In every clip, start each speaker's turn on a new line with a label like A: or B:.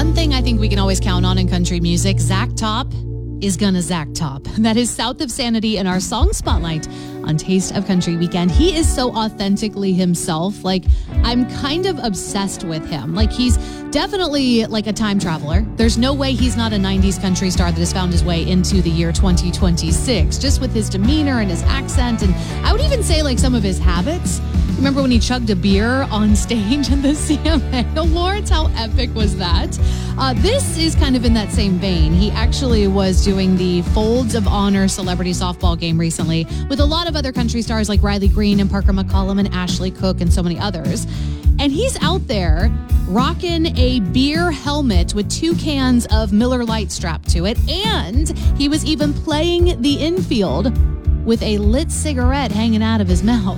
A: One thing I think we can always count on in country music, Zach Top is gonna Zach Top. That is South of Sanity in our song spotlight on Taste of Country Weekend. He is so authentically himself. Like, I'm kind of obsessed with him. Like, he's definitely like a time traveler. There's no way he's not a 90s country star that has found his way into the year 2026, just with his demeanor and his accent. And I would even say like some of his habits. Remember when he chugged a beer on stage in the CMA Awards? How epic was that? This is kind of in that same vein. He actually was doing the Folds of Honor celebrity softball game recently with a lot of other country stars like Riley Green and Parker McCollum and Ashley Cook and so many others. And he's out there rocking a beer helmet with 2 cans of Miller Lite strapped to it. And he was even playing the infield with a lit cigarette hanging out of his mouth.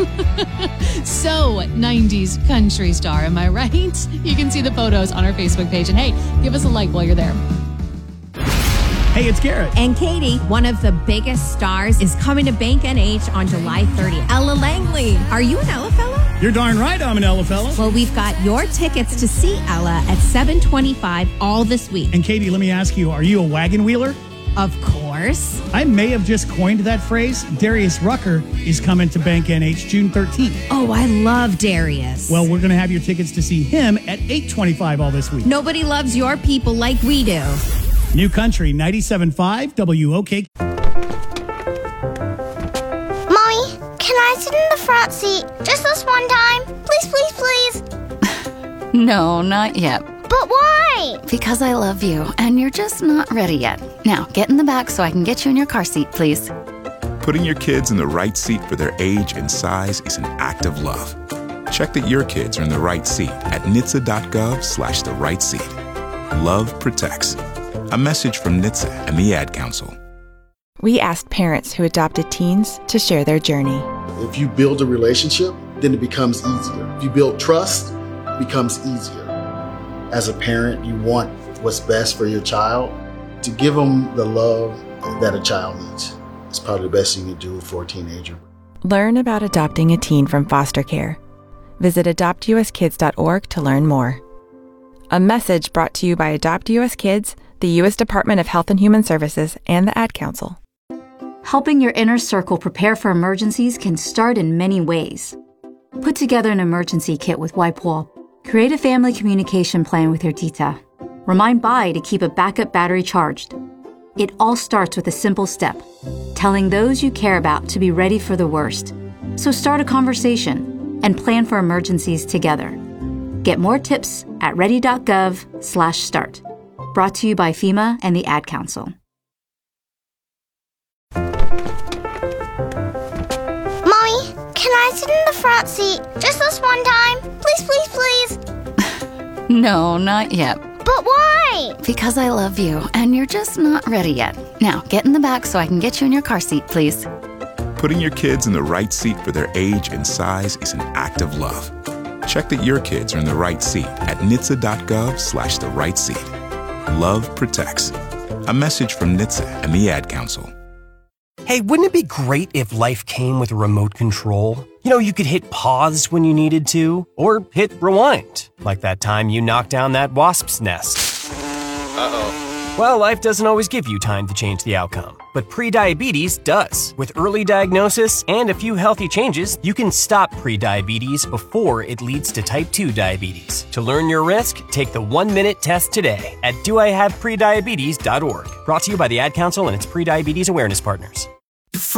A: So 90s country star, am I right? You can see the photos on our Facebook page. And hey, give us a like while you're there.
B: Hey, it's Garrett.
C: And Katie, one of the biggest stars, is coming to Bank NH on July 30th. Ella Langley. Are you an Ella fella?
B: You're darn right I'm an Ella fella.
C: Well, we've got your tickets to see Ella at 7:25 all this week.
B: And Katie, let me ask you, are you a wagon wheeler?
C: Of course.
B: I may have just coined that phrase. Darius Rucker is coming to Bank NH June 13th.
C: Oh, I love Darius.
B: Well, we're going to have your tickets to see him at 8:25 all this week.
C: Nobody loves your people like we do.
B: New Country 97.5 WOK.
D: Mommy, can I sit in the front seat just this one time? Please, please, please.
E: No, not yet.
D: But why?
E: Because I love you, and you're just not ready yet. Now, get in the back so I can get you in your car seat, please.
F: Putting your kids in the right seat for their age and size is an act of love. Check that your kids are in the right seat at NHTSA.gov/the right seat. Love protects. A message from NHTSA and the Ad Council.
G: We asked parents who adopted teens to share their journey.
H: If you build a relationship, then it becomes easier. If you build trust, it becomes easier. As a parent, you want what's best for your child. To give them the love that a child needs. It's probably the best thing you can do for a teenager.
G: Learn about adopting a teen from foster care. Visit adoptuskids.org to learn more. A message brought to you by Adopt US Kids, the U.S. Department of Health and Human Services, and the Ad Council.
I: Helping your inner circle prepare for emergencies can start in many ways. Put together an emergency kit with WipeWall. Create a family communication plan with your tita. Remind Bai to keep a backup battery charged. It all starts with a simple step, telling those you care about to be ready for the worst. So start a conversation and plan for emergencies together. Get more tips at ready.gov/start. Brought to you by FEMA and the Ad Council.
D: Mommy, can I sit in the front seat just this one time? Please, please, please.
E: No, not yet.
D: But why?
E: Because I love you, and you're just not ready yet. Now, get in the back so I can get you in your car seat, please.
F: Putting your kids in the right seat for their age and size is an act of love. Check that your kids are in the right seat at NHTSA.gov/the right seat. Love protects. A message from NHTSA and the Ad Council.
J: Hey, wouldn't it be great if life came with a remote control? You know, you could hit pause when you needed to, or hit rewind, like that time you knocked down that wasp's nest. Uh-oh. Well, life doesn't always give you time to change the outcome, but prediabetes does. With early diagnosis and a few healthy changes, you can stop prediabetes before it leads to type 2 diabetes. To learn your risk, take the 1-minute test today at doihaveprediabetes.org. Brought to you by the Ad Council and its prediabetes awareness partners.